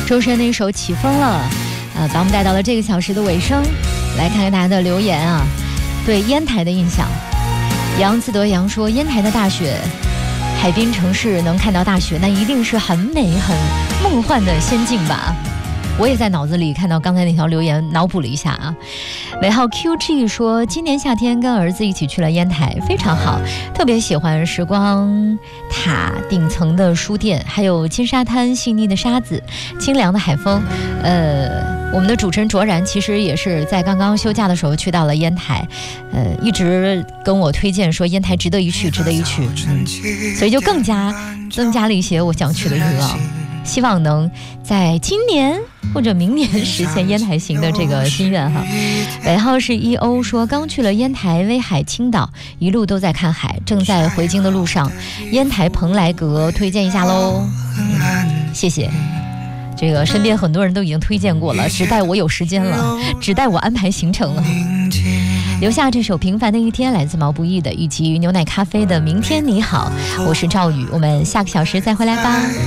周深的一首《起风了》，把我们带到了这个小时的尾声。来看看大家的留言啊，对烟台的印象。杨自德阳说，烟台的大雪，海滨城市能看到大雪，那一定是很美很梦幻的仙境吧。我也在脑子里看到刚才那条留言，脑补了一下啊。尾号 QG 说，今年夏天跟儿子一起去了烟台，非常好，特别喜欢时光塔顶层的书店，还有金沙滩细腻的沙子，清凉的海风。我们的主持人卓然其实也是在刚刚休假的时候去到了烟台，一直跟我推荐说烟台值得一去，值得一去，所以就更加增加了一些我想去的欲望，希望能在今年或者明年实现烟台行的这个心愿哈。尾号是EO 说，刚去了烟台、威海、青岛，一路都在看海，正在回京的路上，烟台蓬莱阁推荐一下喽。谢谢。这个身边很多人都已经推荐过了，只待我有时间了，只待我安排行程了。留下这首《平凡的一天》，来自毛不易的，以及牛奶咖啡的《明天你好》。我是赵宇，我们下个小时再回来吧。